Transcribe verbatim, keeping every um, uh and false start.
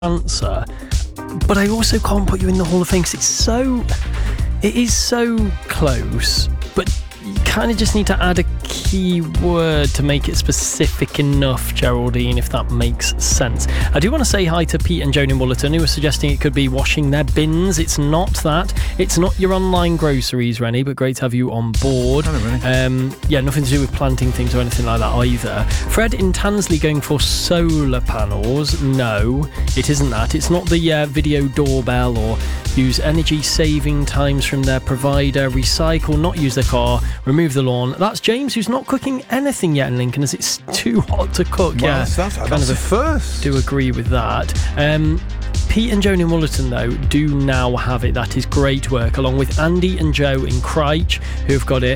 answer, but I also can't put you in the Hall of Fame because it's so, it is so close, but you kind of just need to add a key word to make it specific enough, Geraldine, if that makes sense. I do want to say hi to Pete and Joni Mullerton, who are suggesting it could be washing their bins. It's not that. It's not your online groceries, Rennie, but great to have you on board. Hello, Rennie. Um, yeah, nothing to do with planting things or anything like that either. Fred in Tansley going for solar panels. No, it isn't that. It's not the uh, video doorbell or use energy saving times from their provider, recycle, not use their car, remove the lawn. That's James, who's not cooking anything yet in Lincoln as it's too hot to cook. Well, yeah, that's, that's, kind that's of a first. do agree with that. Um, Pete and Joni Mullerton, though, do now have it. That is great work, along with Andy and Joe in Cryche, who've got it.